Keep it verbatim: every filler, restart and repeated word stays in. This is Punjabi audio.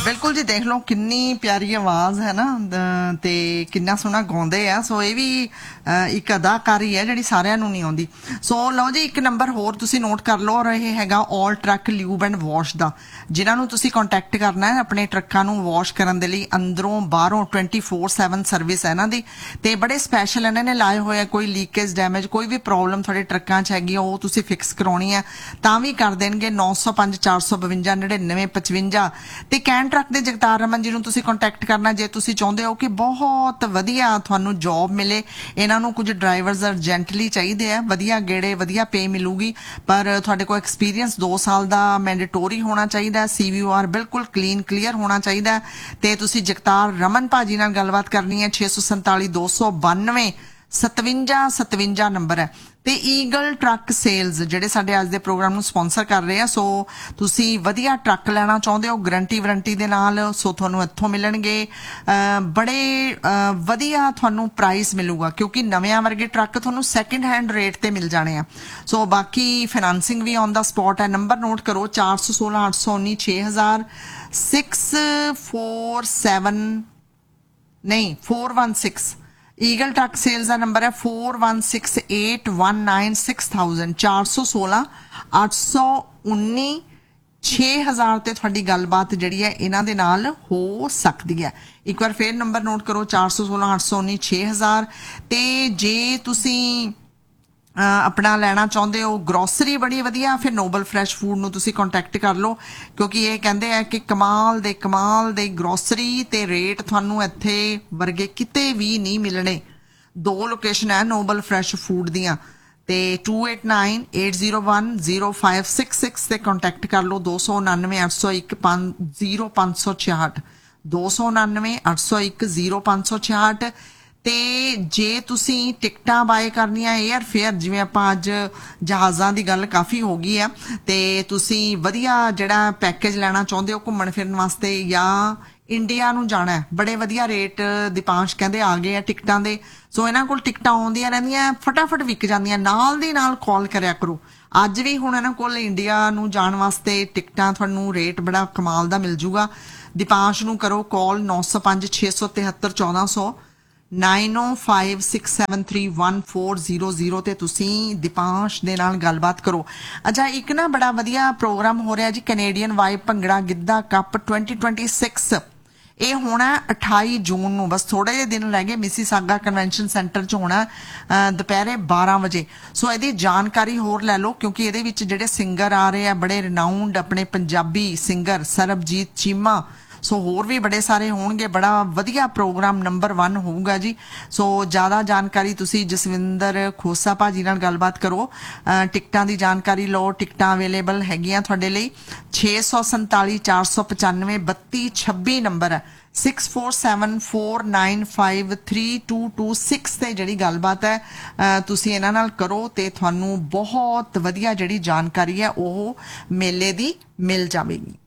बिल्कुल जी, देख लो किन्नी प्यारी आवाज है ना ते किन्ना सोहना गाउंदे आ। सो ये भी एक अदाकारी है जिहड़ी सारिਆਂ ਨੂੰ नहीं आउंदी। सो लो जी, एक नंबर होर तुसी नोट कर लो, और ये हैगा all truck lube and wash दा, जिन्हां ਨੂੰ तुसी कॉन्टैक्ट करना है अपने ट्रक्कां ਨੂੰ वॉश करन दे लई। अंदरों बाहरों ट्वेंटी फोर सैवन सर्विस है इन्हां दी, ते बड़े स्पैशल इन्हां ने लाए होए। कोई लीकेज डैमेज कोई भी प्रॉब्लम तुहाडे ट्रक्कां च हैगी ਉਹ तुसी फिक्स कराउणी है तां भी कर देणगे। नौ सौ पांच चार सौ बवंजा नड़िनवे पचवंजा ते कैन ट्रक दे जगतार रमन जी ਨੂੰ ਤੁਸੀਂ ਕੰਟੈਕਟ ਕਰਨਾ ਜੇ ਤੁਸੀਂ ਚਾਹੁੰਦੇ ਹੋ ਕਿ ਬਹੁਤ ਵਧੀਆ ਤੁਹਾਨੂੰ ਜੌਬ ਮਿਲੇ। ਇਹਨਾਂ ਨੂੰ ਕੁਝ ਡਰਾਈਵਰਸ ਅਰਜੈਂਟਲੀ ਚਾਹੀਦੇ ਆ, ਵਧੀਆ ਗੇੜੇ ਵਧੀਆ ਪੇ ਮਿਲੂਗੀ, ਪਰ ਤੁਹਾਡੇ ਕੋਲ ਐਕਸਪੀਰੀਅੰਸ ਦੋ ਸਾਲ ਦਾ ਮੈਂਡੇਟੋਰੀ ਹੋਣਾ ਚਾਹੀਦਾ। ਸੀਵੀਆਰ ਬਿਲਕੁਲ ਕਲੀਨ ਕਲੀਅਰ ਹੋਣਾ ਚਾਹੀਦਾ। ਤੇ ਤੁਸੀਂ ਜਗਤਾਰ ਰਮਨ ਭਾਜੀ ਨਾਲ ਗੱਲਬਾਤ ਕਰਨੀ ਹੈ। ਛੇ ਸੌ ਸੰਤਾਲੀ ਦੋ ਸੌ ਬਾਨਵੇਂ सतवंजा सतवंजा नंबर है। ਤੇ ਈਗਲ ਟਰੱਕ ਸੇਲਸ ਜਿਹੜੇ ਸਾਡੇ ਅੱਜ ਦੇ ਪ੍ਰੋਗਰਾਮ ਨੂੰ ਸਪਾਂਸਰ ਕਰ ਰਹੇ ਆ। ਸੋ ਤੁਸੀਂ ਵਧੀਆ ਟਰੱਕ ਲੈਣਾ ਚਾਹੁੰਦੇ ਹੋ ਗਰੰਟੀ ਵਾਰੰਟੀ ਦੇ ਨਾਲ, ਸੋ ਤੁਹਾਨੂੰ ਇੱਥੋਂ ਮਿਲਣਗੇ ਬੜੇ ਵਧੀਆ ਤੁਹਾਨੂੰ ਪ੍ਰਾਈਸ ਮਿਲੂਗਾ, ਕਿਉਂਕਿ ਨਵਿਆਂ ਵਰਗੇ ਟਰੱਕ ਤੁਹਾਨੂੰ ਸੈਕਿੰਡ ਹੈਂਡ ਰੇਟ ਤੇ ਮਿਲ ਜਾਣੇ ਆ। ਸੋ ਬਾਕੀ ਫਾਈਨਾਂਸਿੰਗ ਵੀ ਔਨ ਦਾ ਸਪੌਟ ਹੈ। ਨੰਬਰ ਨੋਟ ਕਰੋ ਚਾਰ ਸੌ ਸੋਲਾਂ ਅੱਠ ਸੌ ਉੱਨੀ ਛੇ ਹਜ਼ਾਰ ਸਿਕਸ फोर सेवन नहीं four one six eagle truck sales का नंबर है four one six eight one nine six thousand चार सौ सोलह अठ सौ उन्नी छे हज़ार ते थोड़ी गलबात जिहड़ी है इन्हां दे नाल हो सकती है। एक बार फिर नंबर नोट करो चार सौ सोलह अठ सौ उन्नी छे हज़ार। ते जे तुसी अपना लेना चाहते हो ग्रोसरी बड़ी वधिया, फिर नोबल फ्रैश फूड ਨੂੰ ਤੁਸੀਂ ਕੰਟੈਕਟ ਕਰ ਲਓ, ਕਿਉਂਕਿ ਇਹ ਕਹਿੰਦੇ ਆ ਕਿ ਕਮਾਲ ਦੇ ਕਮਾਲ ਦੇ ਗਰੋਸਰੀ ਤੇ ਰੇਟ ਤੁਹਾਨੂੰ ਇੱਥੇ ਵਰਗੇ ਕਿਤੇ ਵੀ ਨਹੀਂ ਮਿਲਣੇ। ਦੋ ਲੋਕੇਸ਼ਨ ਹੈ ਨੋਬਲ ਫਰੈਸ਼ ਫੂਡ ਦੀਆਂ, ਤੇ to eight nine eight zero one zero five six six ਤੇ ਕੰਟੈਕਟ ਕਰ ਲਓ। दो सौ उनानवे अठ सौ एक जीरो पाँच सौ छियाहठ दो सौ उनानवे अठ सौ एक जीरो पाँच सौ छियाहठ। ਤੇ ਜੇ ਤੁਸੀਂ ਟਿਕਟਾਂ ਬਾਏ ਕਰਨੀਆਂ 에ਅਰ ਫੇਅਰ, ਜਿਵੇਂ ਆਪਾਂ ਅੱਜ ਜਹਾਜ਼ਾਂ ਦੀ ਗੱਲ ਕਾਫੀ ਹੋ ਗਈ ਆ, ਤੇ ਤੁਸੀਂ ਵਧੀਆ ਜਿਹੜਾ ਪੈਕੇਜ ਲੈਣਾ ਚਾਹੁੰਦੇ ਹੋ ਘੁੰਮਣ ਫਿਰਨ ਵਾਸਤੇ ਜਾਂ ਇੰਡੀਆ ਨੂੰ ਜਾਣਾ ਹੈ, ਬੜੇ ਵਧੀਆ ਰੇਟ ਦੀਪਾਂਸ਼ ਕਹਿੰਦੇ ਆ ਗਏ ਆ ਟਿਕਟਾਂ ਦੇ। ਸੋ ਇਹਨਾਂ ਕੋਲ ਟਿਕਟਾਂ ਆਉਂਦੀਆਂ ਰਹਿੰਦੀਆਂ, ਫਟਾਫਟ ਵਿਕ ਜਾਂਦੀਆਂ, ਨਾਲ ਦੀ ਨਾਲ ਕਾਲ ਕਰਿਆ ਕਰੋ। ਅੱਜ ਵੀ ਹੁਣ ਇਹਨਾਂ ਕੋਲ ਇੰਡੀਆ ਨੂੰ ਜਾਣ ਵਾਸਤੇ ਟਿਕਟਾਂ ਤੁਹਾਨੂੰ ਰੇਟ ਬੜਾ ਕਮਾਲ ਦਾ ਮਿਲ ਜੂਗਾ। ਦੀਪਾਂਸ਼ ਨੂੰ ਕਰੋ ਕਾਲ ਨੌ ਸੌ ਪੰਜ ਛੇ ਸੌ ਤਿਹੱਤਰ ਚੌਦਾਂ ਸੌ नाइन ओ five six seven three one four zero zero ਤੇ ਤੁਸੀਂ ਦੀਪਾਂਸ਼ ਦੇ ਨਾਲ ਗੱਲਬਾਤ ਕਰੋ। ਅੱਛਾ, ਇੱਕ ਨਾ ਬੜਾ ਵਧੀਆ ਪ੍ਰੋਗਰਾਮ ਹੋ ਰਿਹਾ ਜੀ, Canadian vibe bhangra Giddha cup twenty twenty six. ਇਹ ਹੋਣਾ अठाई ਜੂਨ ਨੂੰ, ਬਸ ਥੋੜੇ ਜਿਹੇ ਦਿਨ ਰਹਿ ਗਏ। ਮਿਸੀਸਾਗਾ ਕਨਵੈਨਸ਼ਨ ਸੈਂਟਰ 'ਚ ਹੋਣਾ ਦੁਪਹਿਰੇ ਬਾਰਾਂ ਵਜੇ। ਸੋ ਇਹਦੀ ਜਾਣਕਾਰੀ ਹੋਰ ਲੈ ਲਓ, ਕਿਉਂਕਿ ਇਹਦੇ ਵਿੱਚ ਜਿਹੜੇ ਸਿੰਗਰ ਆ ਰਹੇ ਆ ਬੜੇ ਰਿਨਾਊਂਡ ਆਪਣੇ ਪੰਜਾਬੀ ਸਿੰਗਰ, ਸਰਬਜੀਤ ਚੀਮਾ, ਸੋ ਹੋਰ ਵੀ ਬੜੇ ਸਾਰੇ ਹੋਣਗੇ। ਬੜਾ ਵਧੀਆ ਪ੍ਰੋਗਰਾਮ ਨੰਬਰ वन ਹੋਊਗਾ ਜੀ। ਸੋ ਜ਼ਿਆਦਾ ਜਾਣਕਾਰੀ ਤੁਸੀਂ ਜਸਵਿੰਦਰ ਖੋਸਾ ਭਾਜੀ ਨਾਲ ਗੱਲਬਾਤ ਕਰੋ, ਟਿਕਟਾਂ ਦੀ ਜਾਣਕਾਰੀ ਲਓ। ਟਿਕਟਾਂ ਅਵੇਲੇਬਲ ਹੈਗੀਆਂ ਤੁਹਾਡੇ ਲਈ। ਛੇ ਸੌ ਸੰਤਾਲੀ ਚਾਰ ਸੌ ਪਚਾਨਵੇਂ ਬੱਤੀ ਛੱਬੀ ਨੰਬਰ ਹੈ six four seven four nine five three to to six ਤੇ ਜਿਹੜੀ ਗੱਲਬਾਤ ਹੈ ਤੁਸੀਂ ਇਹਨਾਂ ਨਾਲ ਕਰੋ, ਤੇ ਤੁਹਾਨੂੰ ਬਹੁਤ ਵਧੀਆ ਜਿਹੜੀ ਜਾਣਕਾਰੀ ਹੈ ਉਹ ਮੇਲੇ ਦੀ ਮਿਲ ਜਾਵੇਗੀ।